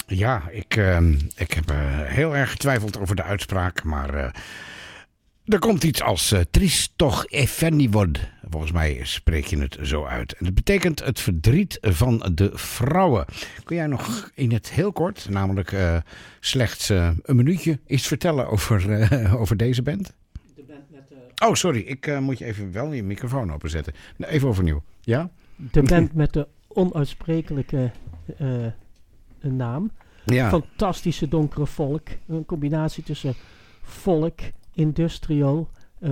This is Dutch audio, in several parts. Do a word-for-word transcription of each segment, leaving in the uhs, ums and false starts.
Ja, ik, uh, ik heb uh, heel erg getwijfeld over de uitspraak, maar uh, er komt iets als uh, Tristor Effendivod. Volgens mij spreek je het zo uit. En het betekent het verdriet van de vrouwen. Kun jij nog in het heel kort, namelijk uh, slechts uh, een minuutje, iets vertellen over, uh, over deze band? De band met de... Oh, sorry, ik uh, moet je even wel je microfoon openzetten. Even overnieuw, ja? De band met de onuitsprekelijke uh, naam. Ja. Fantastische donkere folk. Een combinatie tussen folk, industrial, uh,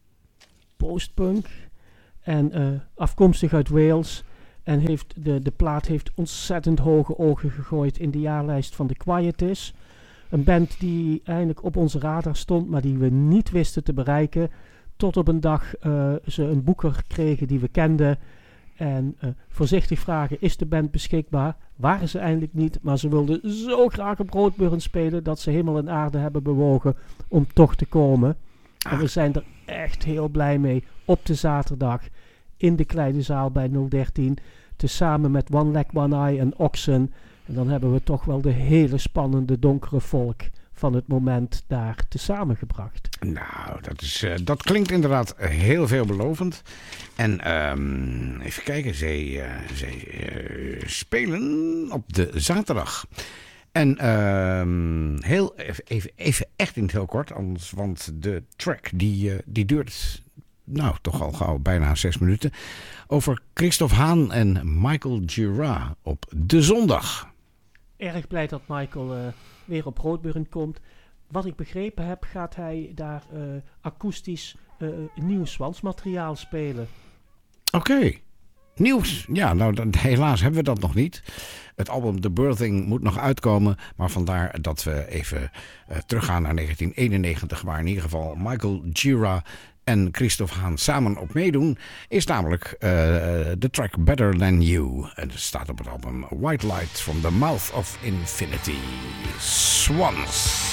postpunk en uh, afkomstig uit Wales. En heeft de, de plaat heeft ontzettend hoge ogen gegooid in de jaarlijst van The Quietus. Een band die eigenlijk op onze radar stond, maar die we niet wisten te bereiken. Tot op een dag uh, ze een boeker kregen die we kenden. En uh, voorzichtig vragen, is de band beschikbaar? Waren ze eindelijk niet, maar ze wilden zo graag op Roodburn spelen dat ze hemel en aarde hebben bewogen om toch te komen. En we zijn er echt heel blij mee op de zaterdag in de kleine zaal bij nul dertien. Tezamen met One Leg, One Eye en Oxen. En dan hebben we toch wel de hele spannende donkere volk van het moment daar tezamen gebracht. Nou, dat, is, uh, dat klinkt inderdaad heel veelbelovend. En um, even kijken, zij, uh, zij uh, spelen op de zaterdag. En uh, heel even, even, even echt in het heel kort, anders, want de track die, uh, die duurt nou toch al gauw bijna zes minuten. Over Christophe Haan en Michael Gira op de zondag. Erg blij dat Michael uh, weer op Roodburn komt. Wat ik begrepen heb, gaat hij daar uh, akoestisch uh, nieuw zwansmateriaal spelen. Oké. Okay. Nieuws. Ja, nou dan, helaas hebben we dat nog niet. Het album The Birthing moet nog uitkomen. Maar vandaar dat we even uh, teruggaan naar negentien eenennegentig. Waar in ieder geval Michael Gira en Christophe Haan samen op meedoen. Is namelijk uh, de track Better Than You. En het staat op het album White Light from the Mouth of Infinity. Swans.